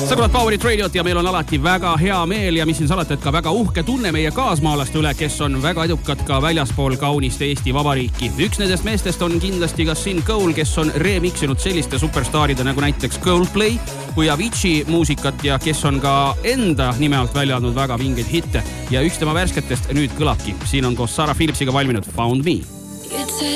Sa kuulad Powerit Radiot ja meil on alati väga hea meel ja mis siin salata, et ka väga uhke tunne meie kaasmaalaste üle, kes on väga edukad ka väljaspool kaunist Eesti Vabariiki. Üks nendest meestest on kindlasti ka Sin Cole, kes on remixinud selliste superstaaride nagu näiteks Coldplay või Avicii muusikat ja kes on ka enda nime alt välja andnud väga vingeid hitte. Ja üks tema värsketest nüüd kõlabki. Siin on koos Sarah Phillipsiga valminud Found Me.